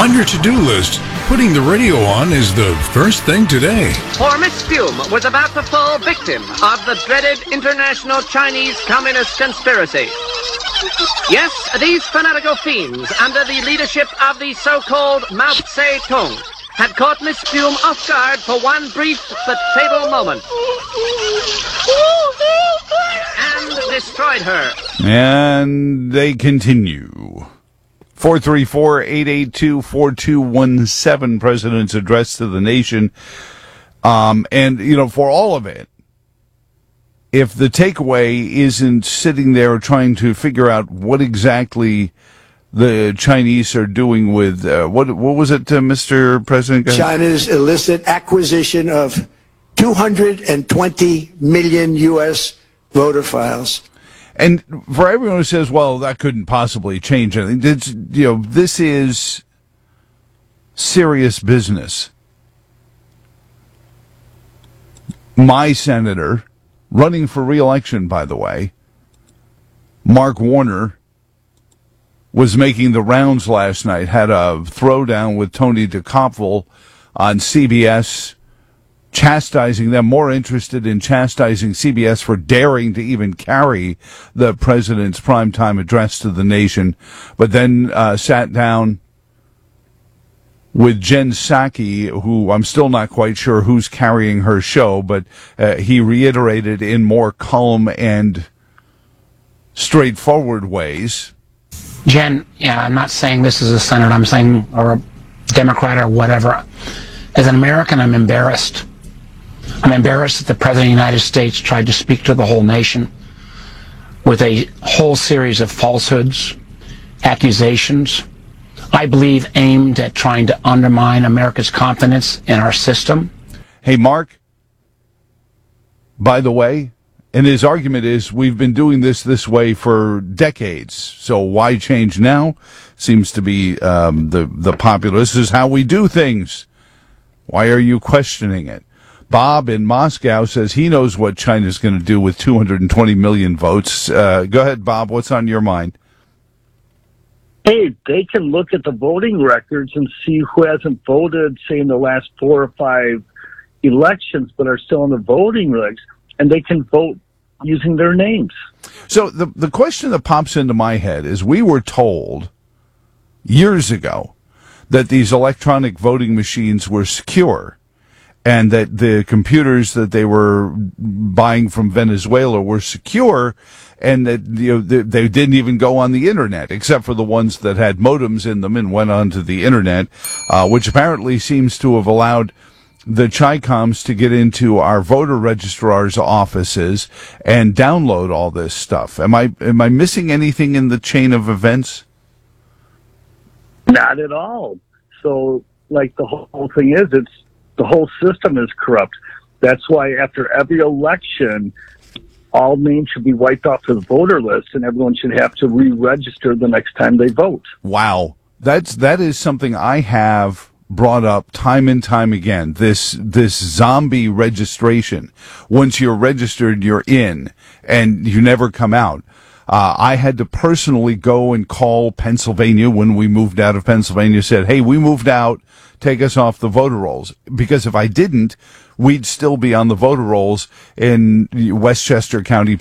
On your to-do list, putting the radio on is the first thing today. For Miss Fume was about to fall victim of the dreaded international Chinese Communist conspiracy. Yes, these fanatical fiends, under the leadership of the so-called Mao Zedong, had caught Miss Fume off guard for one brief but fatal moment. And destroyed her. And they continue. 434-882-4217, President's address to the nation. And, for all of it, if the takeaway isn't sitting there trying to figure out what exactly the Chinese are doing with, what was it, Mr. President? China's illicit acquisition of 220 million U.S. voter files. And for everyone who says, well, that couldn't possibly change anything, this is serious business. My senator, running for re-election, by the way, Mark Warner, was making the rounds last night, had a throwdown with Tony DeKopfel on CBS, chastising them, more interested in chastising CBS for daring to even carry the president's primetime address to the nation, but then sat down with Jen Psaki, who I'm still not quite sure who's carrying her show, but he reiterated in more calm and straightforward ways. Jen, I'm not saying this is a senator, I'm saying, or a Democrat or whatever. As an American, I'm embarrassed. I'm embarrassed that the President of the United States tried to speak to the whole nation with a whole series of falsehoods, accusations, I believe aimed at trying to undermine America's confidence in our system. Hey, Mark, by the way, and his argument is we've been doing this way for decades, so why change now? Seems to be the popular, this is how we do things. Why are you questioning it? Bob in Moscow says he knows what China's going to do with 220 million votes. Go ahead, Bob. What's on your mind? Hey, they can look at the voting records and see who hasn't voted, say, in the last 4 or 5 elections, but are still in the voting regs, and they can vote using their names. So the question that pops into my head is we were told years ago that these electronic voting machines were secure, and that the computers that they were buying from Venezuela were secure, and that they didn't even go on the internet, except for the ones that had modems in them and went onto the internet, which apparently seems to have allowed the Chi-Coms to get into our voter registrar's offices and download all this stuff. Am I missing anything in the chain of events? Not at all. So, the whole thing is, the whole system is corrupt. That's why after every election, all names should be wiped off the voter list, and everyone should have to re-register the next time they vote. Wow. That is something I have brought up time and time again. This zombie registration. Once you're registered, you're in, and you never come out. I had to personally go and call Pennsylvania when we moved out of Pennsylvania, said, hey, we moved out, take us off the voter rolls. Because if I didn't, we'd still be on the voter rolls in Westchester County,